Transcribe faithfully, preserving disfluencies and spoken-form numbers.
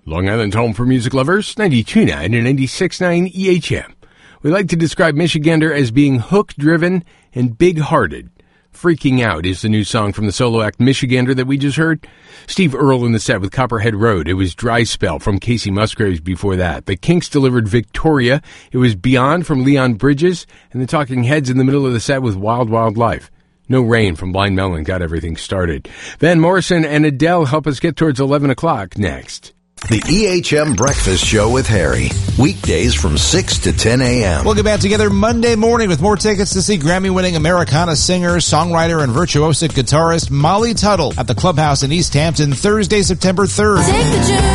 Long Island's home for music lovers, ninety-two point nine and ninety-six point nine E H M. We like to describe Michigander as being hook-driven and big-hearted. Freaking Out is the new song from the solo act Michigander that we just heard. Steve Earle in the set with Copperhead Road. It was Dry Spell from Casey Musgraves before that. The Kinks delivered Victoria. It was Beyond from Leon Bridges. And the Talking Heads in the middle of the set with Wild Wild Life. No Rain from Blind Melon got everything started. Van Morrison and Adele help us get towards eleven o'clock next. The E H M Breakfast Show with Harry. Weekdays from six to ten a.m. We'll get back together Monday morning with more tickets to see Grammy-winning Americana singer, songwriter, and virtuosic guitarist Molly Tuttle at the Clubhouse in East Hampton Thursday, September third. Take the journey.